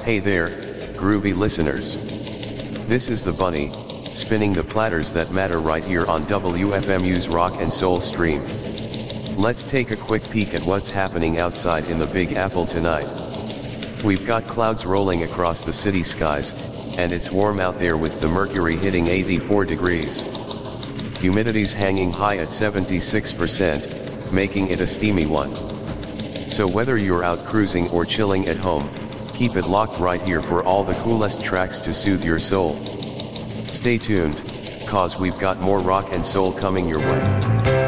Hey there, groovy listeners. This is the Bunny, spinning the platters that matter right here on WFMU's Rock and Soul stream. Let's take a quick peek at what's happening outside in the Big Apple tonight. We've got clouds rolling across the city skies, and it's warm out there with the mercury hitting 84 degrees. Humidity's hanging high at 76%, making it a steamy one. So whether you're out cruising or chilling at home, keep it locked right here for all the coolest tracks to soothe your soul. Stay tuned, cause we've got more rock and soul coming your way.